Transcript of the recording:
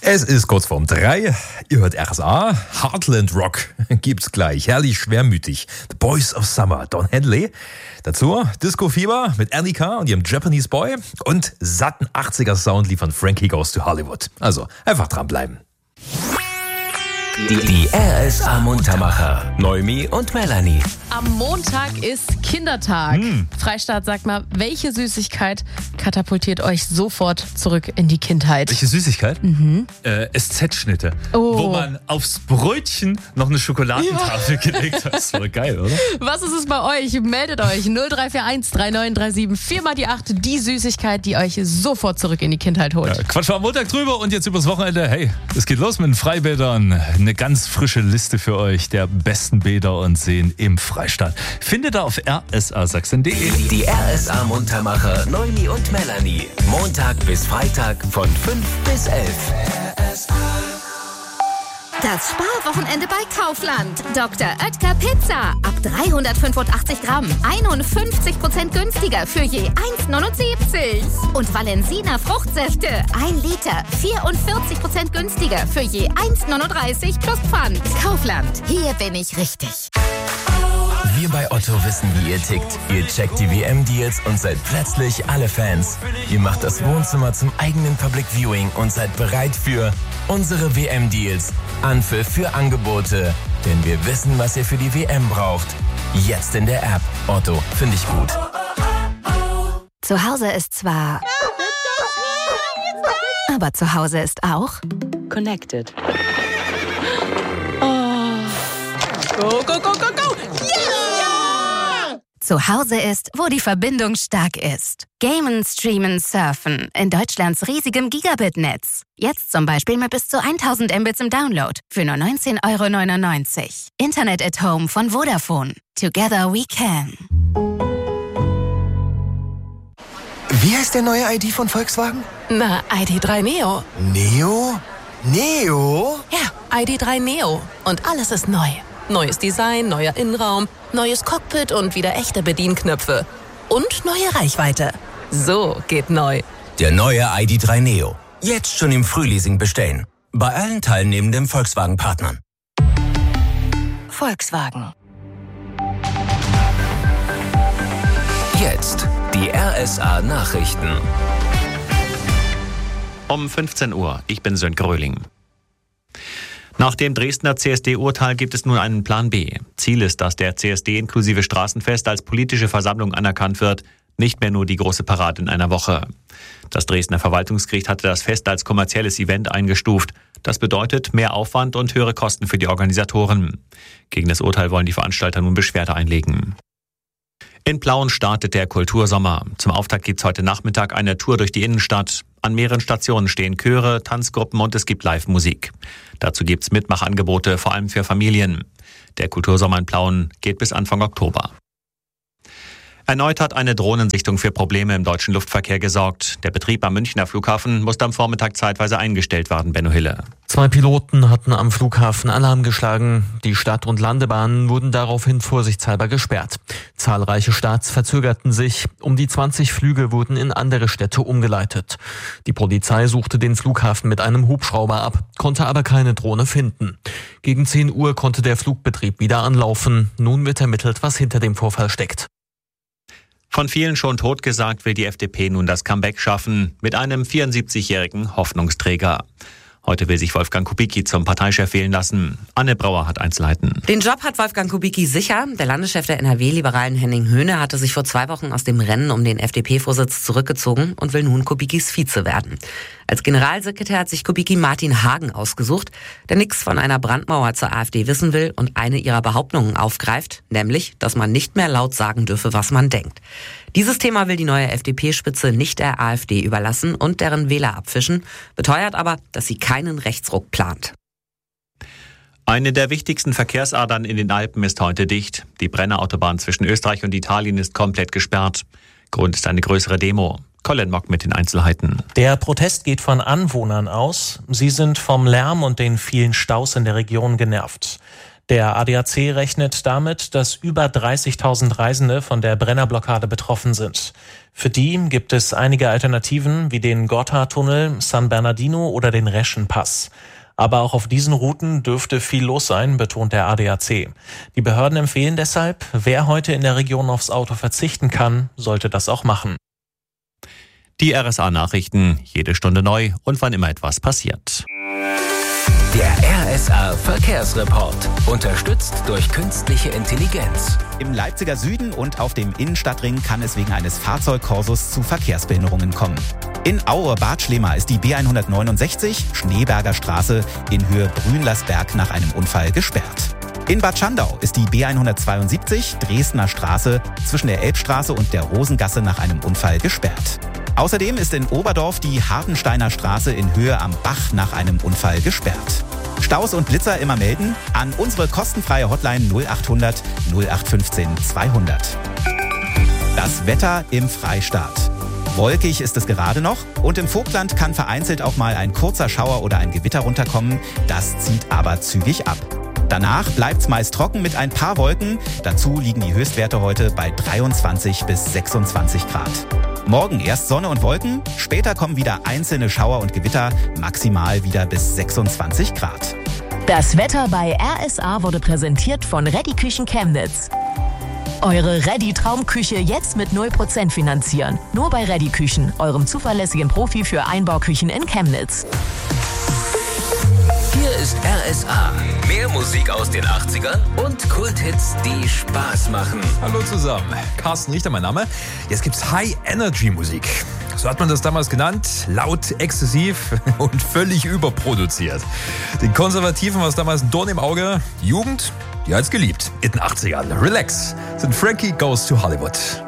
Es ist kurz vorm 3. Ihr hört RSA. Heartland Rock gibt's gleich. Herrlich schwermütig. The Boys of Summer, Don Henley. Dazu Disco Fieber mit Annika und ihrem Japanese Boy. Und satten 80er Sound liefern Frankie Goes to Hollywood. Also einfach dranbleiben. Die RSA Muntermacher, Noemi und Melanie. Am Montag ist Kindertag. Freistaat, sagt mal, welche Süßigkeit katapultiert euch sofort zurück in die Kindheit? Welche Süßigkeit? SZ-Schnitte. Wo man aufs Brötchen noch eine Schokoladentafel gelegt hat. Das war geil, oder? Was ist es bei euch? Meldet euch 0341 3937 4 mal die 8. Die Süßigkeit, die euch sofort zurück in die Kindheit holt. Ja, Quatsch war am Montag drüber und jetzt übers Wochenende. Hey, es geht los mit den Freibädern. Eine ganz frische Liste für euch der besten Bäder und Seen im Freistaat. Findet ihr auf rsasachsen.de. Die RSA Muntermacher, Noemi und Melanie. Montag bis Freitag von 5 bis 11. Das Sparwochenende bei Kaufland. Dr. Oetker Pizza. Ab 385 Gramm. 51% günstiger für je 1,79. Und Valensina Fruchtsäfte. 1 Liter. 44% günstiger für je 1,39 plus Pfand. Kaufland. Hier bin ich richtig. Wir bei Otto wissen, wie ihr tickt. Ihr checkt die WM-Deals und seid plötzlich alle Fans. Ihr macht das Wohnzimmer zum eigenen Public Viewing und seid bereit für unsere WM-Deals. Anpfiff für Angebote. Denn wir wissen, was ihr für die WM braucht. Jetzt in der App. Otto, finde ich gut. Zu Hause ist zwar... Aber zu Hause ist auch... Connected. Go, go, go, go, go! Zu Hause ist, wo die Verbindung stark ist. Gamen, streamen, surfen. In Deutschlands riesigem Gigabit-Netz. Jetzt zum Beispiel mit bis zu 1000 Mbits im Download. Für nur 19,99 €. Internet at Home von Vodafone. Together we can. Wie heißt der neue ID von Volkswagen? Na, ID.3 Neo. Neo? Neo? Ja, ID.3 Neo. Und alles ist neu. Neues Design, neuer Innenraum, neues Cockpit und wieder echte Bedienknöpfe. Und neue Reichweite. So geht neu. Der neue ID.3 Neo. Jetzt schon im Frühleasing bestellen. Bei allen teilnehmenden Volkswagen-Partnern. Volkswagen. Jetzt die RSA Nachrichten. Um 15 Uhr. Ich bin Sönke Gröling. Nach dem Dresdner CSD-Urteil gibt es nun einen Plan B. Ziel ist, dass der CSD inklusive Straßenfest als politische Versammlung anerkannt wird, nicht mehr nur die große Parade in einer Woche. Das Dresdner Verwaltungsgericht hatte das Fest als kommerzielles Event eingestuft. Das bedeutet mehr Aufwand und höhere Kosten für die Organisatoren. Gegen das Urteil wollen die Veranstalter nun Beschwerde einlegen. In Plauen startet der Kultursommer. Zum Auftakt gibt es heute Nachmittag eine Tour durch die Innenstadt. An mehreren Stationen stehen Chöre, Tanzgruppen und es gibt Live-Musik. Dazu gibt es Mitmachangebote, vor allem für Familien. Der Kultursommer in Plauen geht bis Anfang Oktober. Erneut hat eine Drohnensichtung für Probleme im deutschen Luftverkehr gesorgt. Der Betrieb am Münchner Flughafen musste am Vormittag zeitweise eingestellt werden, Benno Hille. 2 Piloten hatten am Flughafen Alarm geschlagen. Die Start- und Landebahnen wurden daraufhin vorsichtshalber gesperrt. Zahlreiche Starts verzögerten sich. Um die 20 Flüge wurden in andere Städte umgeleitet. Die Polizei suchte den Flughafen mit einem Hubschrauber ab, konnte aber keine Drohne finden. Gegen 10 Uhr konnte der Flugbetrieb wieder anlaufen. Nun wird ermittelt, was hinter dem Vorfall steckt. Von vielen schon totgesagt will die FDP nun das Comeback schaffen mit einem 74-jährigen Hoffnungsträger. Heute will sich Wolfgang Kubicki zum Parteichef wählen lassen. Anne Brauer hat Einzelheiten. Den Job hat Wolfgang Kubicki sicher. Der Landeschef der NRW-Liberalen Henning Höhne hatte sich vor 2 Wochen aus dem Rennen um den FDP-Vorsitz zurückgezogen und will nun Kubickis Vize werden. Als Generalsekretär hat sich Kubicki Martin Hagen ausgesucht, der nichts von einer Brandmauer zur AfD wissen will und eine ihrer Behauptungen aufgreift, nämlich, dass man nicht mehr laut sagen dürfe, was man denkt. Dieses Thema will die neue FDP-Spitze nicht der AfD überlassen und deren Wähler abfischen, beteuert aber, dass sie keinen Rechtsruck plant. Eine der wichtigsten Verkehrsadern in den Alpen ist heute dicht. Die Brennerautobahn zwischen Österreich und Italien ist komplett gesperrt. Grund ist eine größere Demo. Colin Mock mit den Einzelheiten. Der Protest geht von Anwohnern aus. Sie sind vom Lärm und den vielen Staus in der Region genervt. Der ADAC rechnet damit, dass über 30.000 Reisende von der Brennerblockade betroffen sind. Für die gibt es einige Alternativen wie den Gotthardtunnel, San Bernardino oder den Reschenpass. Aber auch auf diesen Routen dürfte viel los sein, betont der ADAC. Die Behörden empfehlen deshalb, wer heute in der Region aufs Auto verzichten kann, sollte das auch machen. Die RSA-Nachrichten, jede Stunde neu und wann immer etwas passiert. Der RSA-Verkehrsreport, unterstützt durch künstliche Intelligenz. Im Leipziger Süden und auf dem Innenstadtring kann es wegen eines Fahrzeugkorsos zu Verkehrsbehinderungen kommen. In Aue-Bad Schlema ist die B169 Schneeberger Straße in Höhe Brünlersberg nach einem Unfall gesperrt. In Bad Schandau ist die B172 Dresdner Straße zwischen der Elbstraße und der Rosengasse nach einem Unfall gesperrt. Außerdem ist in Oberdorf die Hartensteiner Straße in Höhe am Bach nach einem Unfall gesperrt. Staus und Blitzer immer melden an unsere kostenfreie Hotline 0800 0815 200. Das Wetter im Freistaat. Wolkig ist es gerade noch und im Vogtland kann vereinzelt auch mal ein kurzer Schauer oder ein Gewitter runterkommen. Das zieht aber zügig ab. Danach bleibt's meist trocken mit ein paar Wolken. Dazu liegen die Höchstwerte heute bei 23 bis 26 Grad. Morgen erst Sonne und Wolken, später kommen wieder einzelne Schauer und Gewitter, maximal wieder bis 26 Grad. Das Wetter bei RSA wurde präsentiert von Ready Küchen Chemnitz. Eure Ready-Traumküche jetzt mit 0% finanzieren. Nur bei Ready Küchen, eurem zuverlässigen Profi für Einbauküchen in Chemnitz. Hier ist RSA. Mehr Musik aus den 80ern und Kulthits, die Spaß machen. Hallo zusammen, Carsten Richter mein Name. Jetzt gibt's High-Energy-Musik. So hat man das damals genannt. Laut, exzessiv und völlig überproduziert. Den Konservativen war es damals ein Dorn im Auge. Die Jugend, die hat's geliebt. In den 80ern. Relax sind Frankie Goes to Hollywood.